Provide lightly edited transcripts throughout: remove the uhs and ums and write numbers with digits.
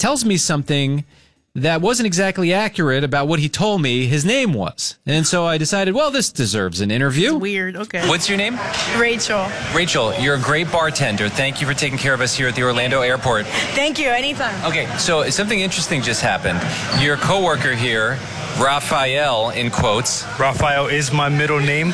tells me something that wasn't exactly accurate about what he told me his name was. And so I decided, well, this deserves an interview. It's weird. Okay. What's your name? Rachel. Rachel, you're a great bartender. Thank you for taking care of us here at the Orlando airport. Thank you. Anytime. Okay, so something interesting just happened. Your coworker here, Raphael, in quotes. Raphael is my middle name.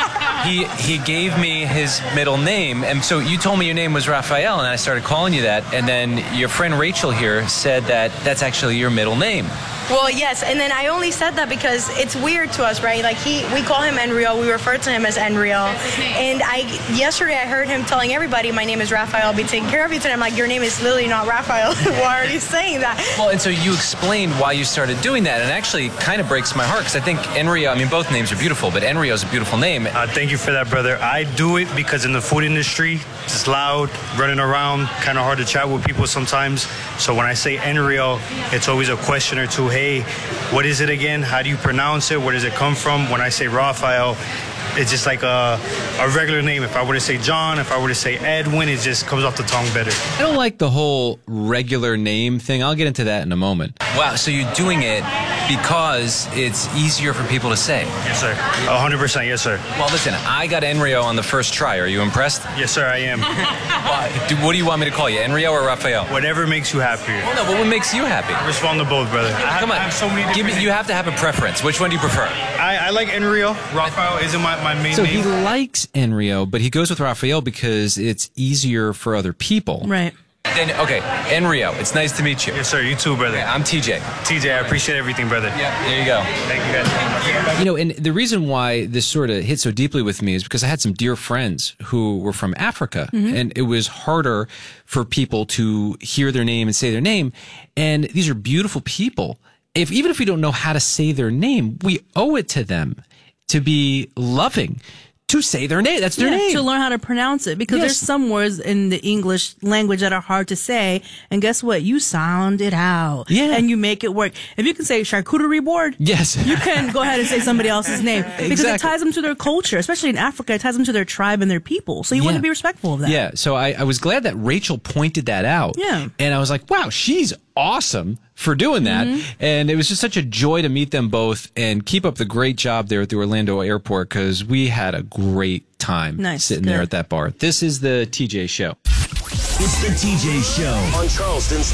He gave me his middle name, and so you told me your name was Raphael, and I started calling you that, and then your friend Rachel here said that that's actually your middle name. Well, yes, and then I only said that because it's weird to us, right? Like we call him Enrio, we refer to him as Enrio, and yesterday I heard him telling everybody, my name is Raphael, I'll be taking care of you today. I'm like, your name is literally not Raphael. Why are you saying that? Well, and so you explained why you started doing that, and actually kind of breaks my heart, because I think Enrio, I mean, both names are beautiful, but Enrio is a beautiful name. Thank you for that, brother. I do it because in the food industry, it's loud, running around, kind of hard to chat with people sometimes. So when I say Enrio, it's always a question or two. Hey, what is it again? How do you pronounce it? Where does it come from? When I say Raphael, it's just like a regular name. If I were to say John, if I were to say Edwin, it just comes off the tongue better. I don't like the whole regular name thing. I'll get into that in a moment. Wow, so you're doing it because it's easier for people to say. Yes, sir. 100%, yes, sir. Well, listen, I got Enrio on the first try. Are you impressed? Yes, sir, I am. What do you want me to call you, Enrio or Raphael? Whatever makes you happier. Well, no, but what makes you happy? I respond to both, brother. Come on, I have so many different you have to have a preference. Which one do you prefer? I like Enrio. Raphael isn't my main So name. he likes Enrio, but he goes with Raphael because it's easier for other people. Right. Then, okay, Enrio, it's nice to meet you. Yes, sir. You too, brother. Okay, I'm TJ. TJ, I appreciate everything, brother. Yeah, there you go. Thank you, guys. You know, and the reason why this sort of hit so deeply with me is because I had some dear friends who were from Africa, and it was harder for people to hear their name and say their name. And these are beautiful people. Even if we don't know how to say their name, we owe it to them to be loving, to say their name. That's their name. To learn how to pronounce it, because there's some words in the English language that are hard to say, and guess what? You sound it out, and you make it work. If you can say charcuterie board, yes, you can go ahead and say somebody else's name, because it ties them to their culture, especially in Africa. It ties them to their tribe and their people. So you want to be respectful of that. Yeah. So I was glad that Rachel pointed that out. Yeah. And I was like, wow, she's awesome for doing that. And it was just such a joy to meet them both, and keep up the great job there at the Orlando airport, because we had a great time sitting there at that bar. This is the TJ Show. It's the TJ Show on Charleston's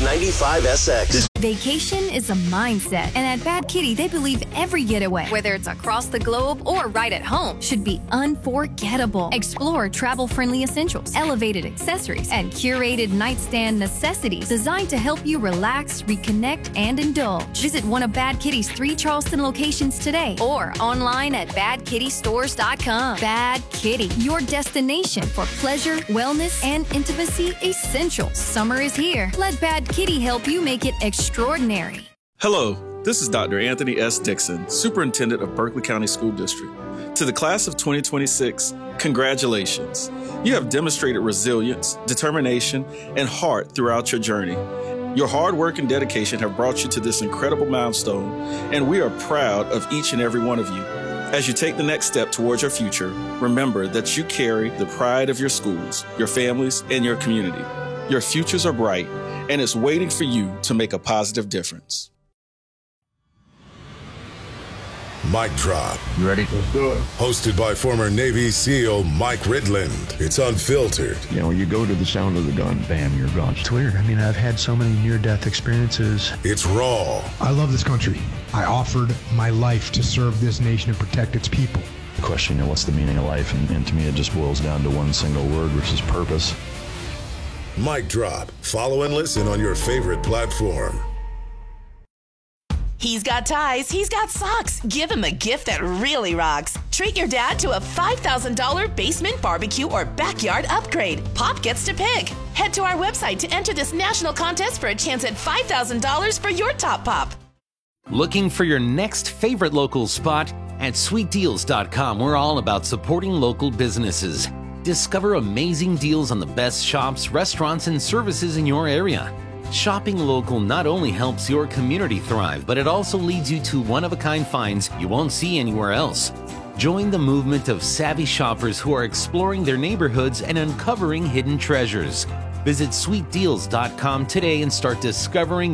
95SX. Vacation is a mindset, and at Bad Kitty, they believe every getaway, whether it's across the globe or right at home, should be unforgettable. Explore travel-friendly essentials, elevated accessories, and curated nightstand necessities designed to help you relax, reconnect, and indulge. Visit one of Bad Kitty's 3 Charleston locations today, or online at badkittystores.com. Bad Kitty, your destination for pleasure, wellness, and intimacy essentials. Summer is here. Let Bad Kitty help you make it extraordinary. Hello, this is Dr. Anthony S. Dixon, Superintendent of Berkeley County School District. To the class of 2026, congratulations. You have demonstrated resilience, determination, and heart throughout your journey. Your hard work and dedication have brought you to this incredible milestone, and we are proud of each and every one of you. As you take the next step towards your future, remember that you carry the pride of your schools, your families, and your community. Your futures are bright, and it's waiting for you to make a positive difference. Mic Drop. You ready? Let's do it. Hosted by former Navy SEAL Mike Ridland. It's unfiltered. You know, you go to the sound of the gun, bam, you're gone. It's weird. I mean, I've had so many near-death experiences. It's raw. I love this country. I offered my life to serve this nation and protect its people. The question, what's the meaning of life? And to me, it just boils down to one single word, which is purpose. Mic Drop. Follow and listen on your favorite platform. He's got ties, he's got socks. Give him a gift that really rocks. Treat your dad to a $5,000 basement barbecue or backyard upgrade. Pop gets to pick. Head to our website to enter this national contest for a chance at $5,000 for your top pop. Looking for your next favorite local spot? At sweetdeals.com, we're all about supporting local businesses. Discover amazing deals on the best shops, restaurants, and services in your area. Shopping local not only helps your community thrive, but it also leads you to one-of-a-kind finds you won't see anywhere else. Join the movement of savvy shoppers who are exploring their neighborhoods and uncovering hidden treasures. Visit sweetdeals.com today and start discovering